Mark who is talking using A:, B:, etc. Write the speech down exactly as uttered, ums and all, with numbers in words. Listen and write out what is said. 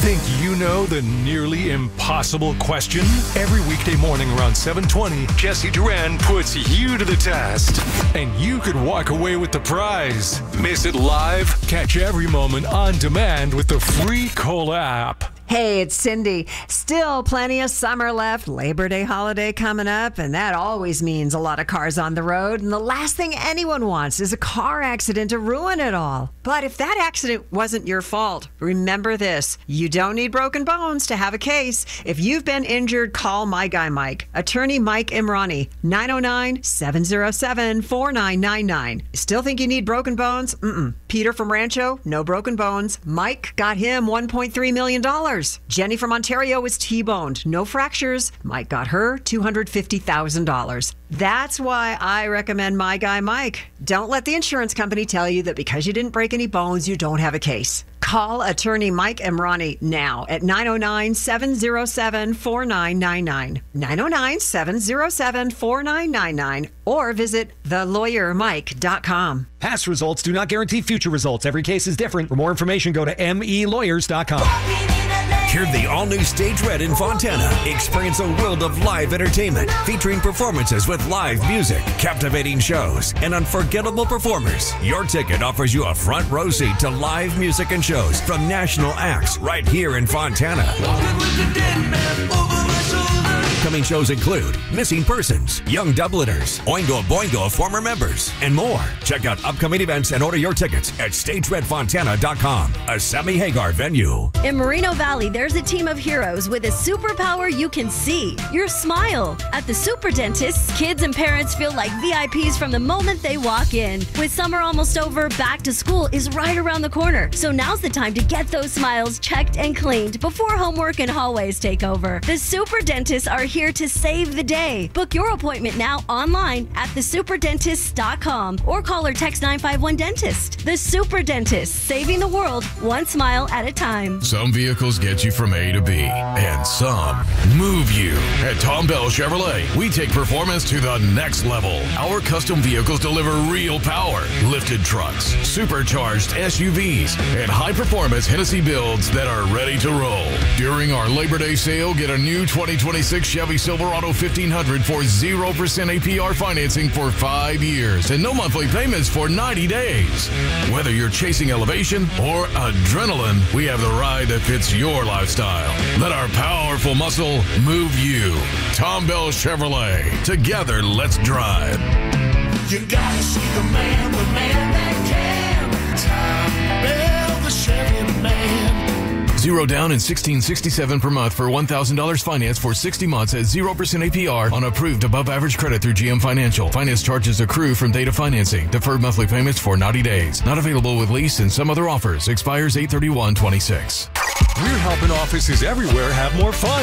A: Think you know the nearly impossible question? Every weekday morning around seven twenty, Jesse Duran puts you to the test. And you could walk away with the prize. Miss it live? Catch every moment on demand with the free Cola app.
B: Hey, it's Cindy. Still plenty of summer left. Labor Day holiday coming up, and that always means a lot of cars on the road. And the last thing anyone wants is a car accident to ruin it all. But if that accident wasn't your fault, remember this. You don't need broken bones to have a case. If you've been injured, call My Guy Mike. Attorney Mike Imrani, nine oh nine, seven oh seven, four nine nine nine. Still think you need broken bones? Mm-mm. Peter from Rancho, no broken bones. Mike got him one point three million dollars. Jenny from Ontario was T-boned. No fractures. Mike got her two hundred fifty thousand dollars. That's why I recommend My Guy Mike. Don't let the insurance company tell you that because you didn't break any bones, you don't have a case. Call attorney Mike Imrani now at nine oh nine, seven oh seven, four nine nine nine. nine oh nine, seven oh seven, four nine nine nine or visit the lawyer mike dot com.
C: Past results do not guarantee future results. Every case is different. For more information, go to m e lawyers dot com.
D: Hear the all-new Stage Red in Fontana. Experience a world of live entertainment featuring performances with live music, captivating shows, and unforgettable performers. Your ticket offers you a front row seat to live music and shows from national acts right here in Fontana. Upcoming shows include Missing Persons, Young Dubliners, Oingo Boingo former members, and more. Check out upcoming events and order your tickets at stage red fontana dot com, a Sammy Hagar venue.
E: In Moreno Valley, there's a team of heroes with a superpower you can see: your smile. At the Super Dentists, kids and parents feel like V I Ps from the moment they walk in. With summer almost over, back to school is right around the corner. So now's the time to get those smiles checked and cleaned before homework and hallways take over. The Super Dentists are here to save the day. Book your appointment now online at the super dentists dot com or call or text nine five one dentist. The Super Dentists, saving the world one smile at a time.
F: Some vehicles get you from A to B, and some move you. At Tom Bell Chevrolet, we take performance to the next level. Our custom vehicles deliver real power, lifted trucks, supercharged S U Vs, and high-performance Hennessy builds that are ready to roll. During our Labor Day sale, get a new twenty twenty-six Chevy Silverado fifteen hundred for zero percent A P R financing for five years and no monthly payments for ninety days. Whether you're chasing elevation or adrenaline, we have the ride that fits your lifestyle. Let our powerful muscle move you. Tom Bell Chevrolet. Together, let's drive.
G: You gotta see the man, the man that can. Tom Bell, the Chevy man.
F: Zero down and sixteen sixty-seven per month for one thousand dollars finance for sixty months at zero percent A P R on approved above average credit through G M Financial. Finance charges accrue from date of financing. Deferred monthly payments for ninety days. Not available with lease and some other offers. Expires eight thirty-one twenty-six.
A: We're helping offices everywhere have more fun.